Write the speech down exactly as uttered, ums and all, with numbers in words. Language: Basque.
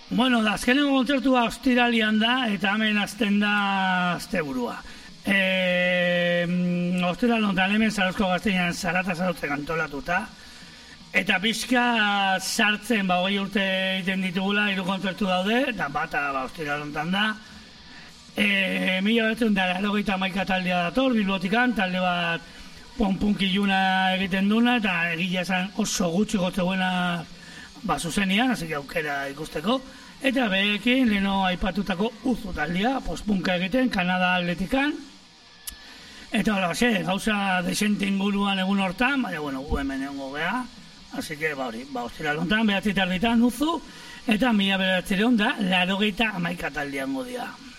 Bueno, da, azkeneko kontzertua ostiralian da, eta hemen azten da asteburua. E, ostiral nontan hemen Zarozko Gazteinan zarata zarautzen antolatuta, eta pixka sartzen, ba, hogei urte egiten ditugula, hiru kontzertu daude, eta bata, ba, ostiral nontan da. E, mila betzen da, laurogeita hamaika taldea dator, Bilbotikan, talde bat pon-punk iluna egiten duna, eta egia esan oso gutxi gotzeguena ba, zuzenian, hasi aukera ikusteko. Eta berekin, leheno aipatutako Uzu taldea, post-punka egiten, Kanada Atletikan. Eta hola, xe, gauza desente inguruan egun hortan, baina, bueno, gu hemen egongo geha. Así que, ba hori, ba, ostira lontan, behatzi tarditan Uzu, eta mila beratzeron da, laurogeita hamaika taldean godia.